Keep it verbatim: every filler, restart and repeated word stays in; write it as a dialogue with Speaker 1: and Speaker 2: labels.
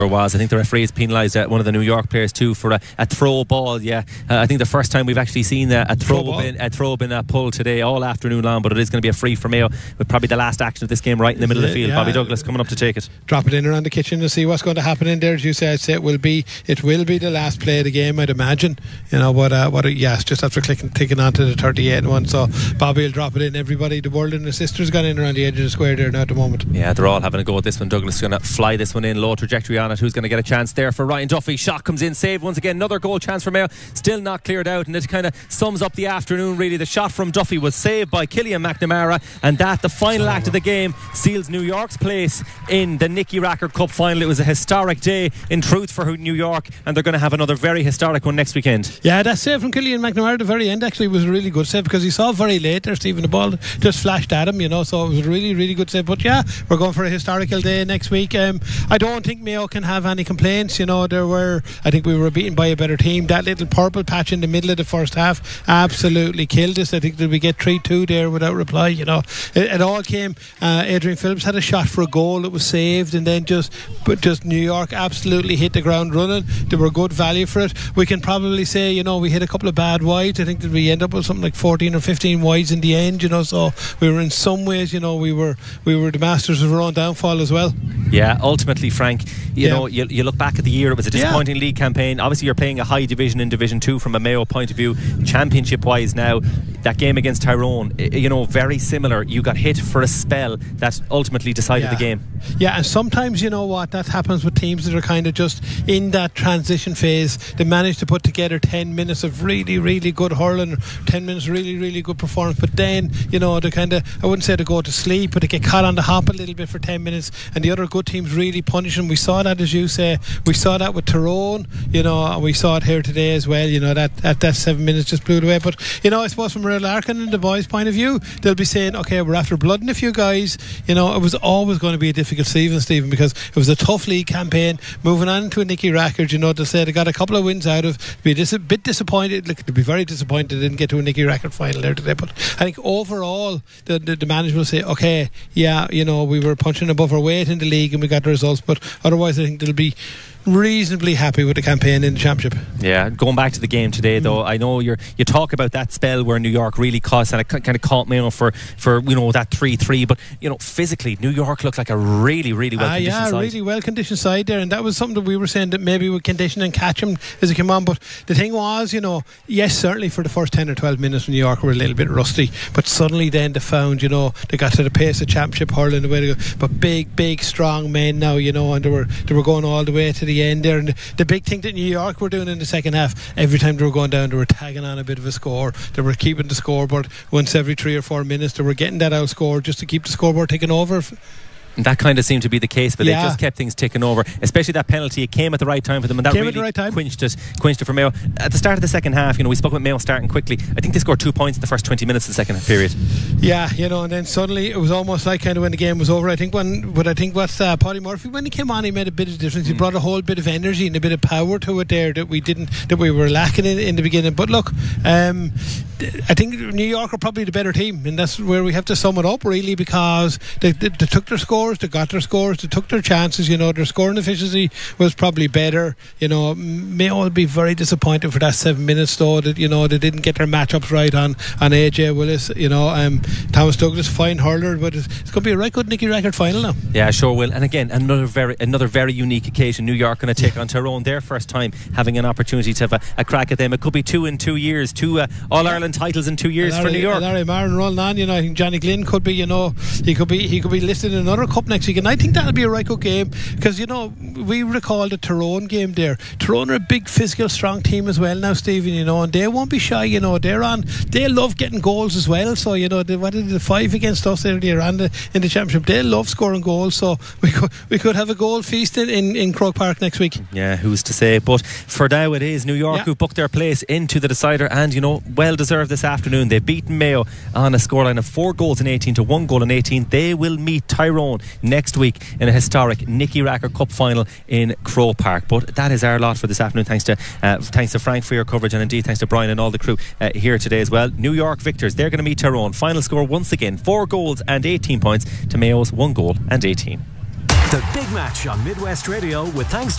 Speaker 1: was. I think the referee has penalised uh, one of the New York players too for a, a throw ball. Yeah, uh, I think the first time we've actually seen a, a throw, throw bin, a throw bin uh, pull today all afternoon long. But it is going to be a free for Mayo with probably the last action of this game right in the middle of the field.
Speaker 2: Yeah.
Speaker 1: Bobby Douglas coming up to take it.
Speaker 2: Drop it in around the kitchen to see what's going to happen in there. As you say, I'd say it will be it will be the last play of the game, I'd imagine. You know what? Uh, what? Yes, just after clicking, ticking on to the thirty-eight one. So Bobby will drop it in. Everybody, the world and the sisters, gone in around the edge of the square there now at the moment.
Speaker 1: Yeah, they're all having a go at this one. Douglas is going to fly this one in, low trajectory on it. Who's going to get a chance there for Ryan Duffy? Shot comes in, save once again. Another goal chance for Mayo, still not cleared out, and it kind of sums up the afternoon really. The shot from Duffy was saved by Killian McNamara, and that, the final act of the game, seals New York's place in the Nicky Racker Cup final. It was a historic day in truth for New York, and they're going to have another very historic one next weekend.
Speaker 2: Yeah, that save from Killian McNamara at the very end actually was a really good save, because he saw very late there, Stephen, the ball just flashed at him, you know, so it was a really really good save. But yeah, we're going for a historical day next week. um, I don't think Mayo can have any complaints. You know, there were, I think we were beaten by a better team. That little purple patch in the middle of the first half absolutely killed us. I think that we get three two there without reply. You know, it, it all came, uh, Adrian Phillips had a shot for a goal that was saved, and then just but just New York absolutely hit the ground running. They were good value for it. We can probably say, you know, we hit a couple of bad wides. I think that we end up with something like fourteen or fifteen wides in the end, you know, so we were in some ways, you know, we were we were the masters of our own downfall as well.
Speaker 1: Yeah, ultimately, Frank, you
Speaker 2: yeah.
Speaker 1: know, you, you look back at the year, it was a disappointing yeah. league campaign. Obviously you're playing a high division in Division two from a Mayo point of view. Championship wise now, that game against Tyrone, you know, very similar. You got hit for a spell that ultimately decided
Speaker 2: yeah.
Speaker 1: the game.
Speaker 2: Yeah, and sometimes, you know what, that happens with teams that are kind of just in that transition phase. They manage to put together ten minutes of really really good hurling, ten minutes really really good performance, but then, you know, they kind of, I wouldn't say they go to sleep, but they get caught on the hop a little bit for ten minutes, and the other good teams really punish them. We saw that, as you say, we saw that with Tyrone, you know, and we saw it here today as well. You know, that that, that seven minutes just blew it away. But, you know, I suppose from Real Larkin and the boys' point of view, they'll be saying, okay, we're after blooding a few guys. You know, it was always going to be a difficult season, Stephen, because it was a tough league campaign. Moving on to a Nicky Racker, you know, they say they got a couple of wins out of, be a bit disappointed. Look, they'd be very disappointed they didn't get to a Nicky Racker final there today. But I think overall, the, the, the management will say, okay, yeah, you know, we were punching above our weight in the league and we got the results, but otherwise I think they'll be reasonably happy with the campaign in the championship.
Speaker 1: Yeah, going back to the game today though, mm. I know you're you talk about that spell where New York really caused, and it kind of caught Mayo for for you know that three three, but you know physically New York looked like a really really well conditioned
Speaker 2: ah, yeah,
Speaker 1: side.
Speaker 2: really well conditioned side there, and that was something that we were saying that maybe we condition and catch him as he came on. But the thing was, you know, yes, certainly for the first ten or twelve minutes New York were a little bit rusty, but suddenly then they found, you know, they got to the pace of championship hurling the way to go. But big big strong men now, you know, and they were they were going all the way to the end there. And the big thing that New York were doing in the second half, every time they were going down, they were tagging on a bit of a score. They were keeping the scoreboard once every three or four minutes. They were getting that outscore just to keep the scoreboard ticking over.
Speaker 1: And that kind of seemed to be the case, but
Speaker 2: yeah.
Speaker 1: they just kept things ticking over, especially that penalty. It came at the right time for them, and that
Speaker 2: came
Speaker 1: really
Speaker 2: at the right time.
Speaker 1: quenched it quenched it for Mayo. At the start of the second half, you know, we spoke about Mayo starting quickly. I think they scored two points in the first twenty minutes of the second period.
Speaker 2: Yeah, you know, and then suddenly it was almost like kind of when the game was over. I think when, but I think what uh, Paddy Murphy, when he came on, he made a bit of difference. He mm. brought a whole bit of energy and a bit of power to it there that we didn't, that we were lacking in, in the beginning. But look, um, I think New York are probably the better team, and that's where we have to sum it up really, because they, they, they took their scores, they got their scores. They took their chances, you know. Their scoring efficiency was probably better, you know. Mayo will be very disappointed for that seven minutes though, that, you know, they didn't get their matchups right on on A J Willis, you know. um, Thomas Douglas, fine hurler, but it's, it's going to be a right good Nicky Racker final now.
Speaker 1: Yeah, sure will. And again, another very another very unique occasion. New York going to take on Tyrone, their first time having an opportunity to have a, a crack at them. It could be two in two years, two uh, All-Ireland titles in two years
Speaker 2: Larry,
Speaker 1: for New York.
Speaker 2: Larry Marin rolling on, you know. I think Johnny Glynn could be, you know, he could be he could be listed in another cup next week, and I think that'll be a right good game, because, you know, we recall the Tyrone game there. Tyrone are a big physical strong team as well now, Stephen, you know, and they won't be shy, you know. They're on, they love getting goals as well, so, you know, they, what did the five against us earlier on the, in the championship, they love scoring goals, so we could we could have a goal feast in, in, in Croke Park next week.
Speaker 1: Yeah, who's to say, but for now it is New York yeah. who booked their place into the decider, and, you know, well deserved this afternoon. They've beaten Mayo on a scoreline of four goals in eighteen to one goal in eighteen. They will meet Tyrone next week in a historic Nicky Racker Cup final in Croke Park. But that is our lot for this afternoon. Thanks to uh, thanks to Frank for your coverage, and indeed thanks to Brian and all the crew uh, here today as well. New York victors, they're going to meet Tyrone. Final score once again, four goals and eighteen points to Mayo's one goal and eighteen.
Speaker 3: The Big Match on Midwest Radio with thanks